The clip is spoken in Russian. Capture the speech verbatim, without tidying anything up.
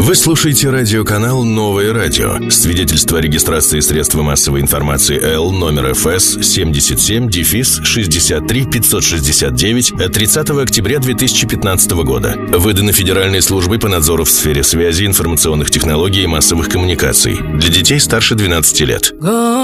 Вы слушаете радиоканал «Новое радио». Свидетельство о регистрации средства массовой информации Л номер эф эс семьдесят семь шестьдесят три пятьсот шестьдесят девять от тридцатого октября две тысячи пятнадцатого года. Выдано Федеральной службой по надзору в сфере связи, информационных технологий и массовых коммуникаций. Для детей старше двенадцати лет.